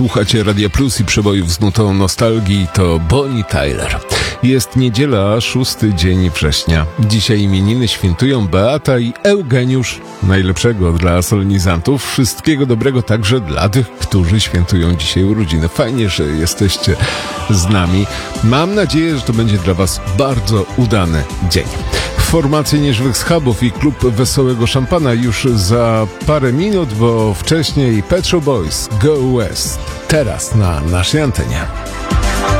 Słuchacie Radia Plus i przebojów z nutą nostalgii, to Bonnie Tyler. Jest niedziela, 6 dzień września. Dzisiaj imieniny świętują Beata i Eugeniusz. Najlepszego dla solenizantów, wszystkiego dobrego także dla tych, którzy świętują dzisiaj urodziny. Fajnie, że jesteście z nami. Mam nadzieję, że to będzie dla Was bardzo udany dzień. Formacje Nieżywych Schabów i Klub Wesołego Szampana już za parę minut, bo wcześniej Pet Shop Boys Go West. Teraz na naszej antenie.